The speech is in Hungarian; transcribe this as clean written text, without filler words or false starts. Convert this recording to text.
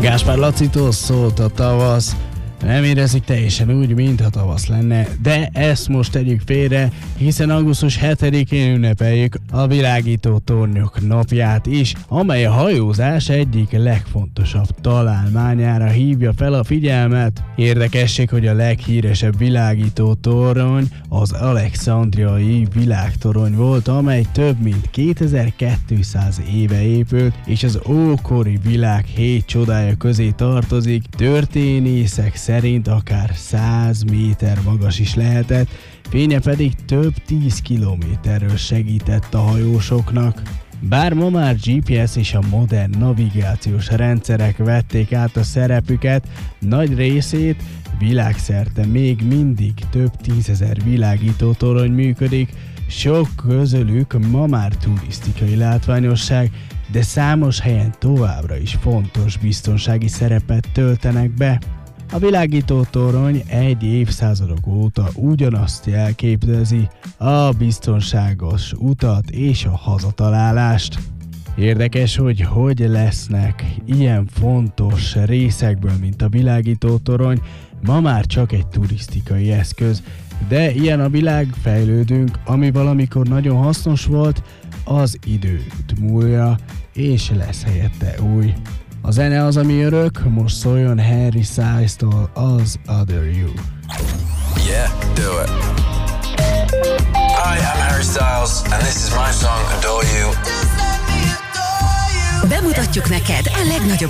Gáspár Lacitól szólt a tavasz. Nem érezik teljesen úgy, mintha tavasz lenne, de ezt most tegyük félre, hiszen augusztus 7-én ünnepeljük a világító tornyok napját is, amely a hajózás egyik legfontosabb találmányára hívja fel a figyelmet. Érdekesség, hogy a leghíresebb világító torony az Alexandriai világtorony volt, amely több mint 2200 éve épült, és az ókori világ 7 csodája közé tartozik. Történészek szerint akár 100 méter magas is lehetett, fénye pedig több 10 kilométerről segített a hajósoknak. Bár ma már GPS és a modern navigációs rendszerek vették át a szerepüket, nagy részét világszerte még mindig több 10 000 világító torony működik, sok közülük ma már turisztikai látványosság, de számos helyen továbbra is fontos biztonsági szerepet töltenek be. A világító torony egy évszázadok óta ugyanazt jelképezi, a biztonságos utat és a hazatalálást. Érdekes, hogy lesznek ilyen fontos részekből, mint a világító torony, ma már csak egy turisztikai eszköz, de ilyen a világ, fejlődünk, ami valamikor nagyon hasznos volt, az időt múlja, és lesz helyette új. A zene az, ami örök, most szóljon Harry Styles-tól az Other You. Yeah, do it. Hi, I'm Harry Styles, and this is my song, Adore You. Bemutatjuk neked a legnagyobb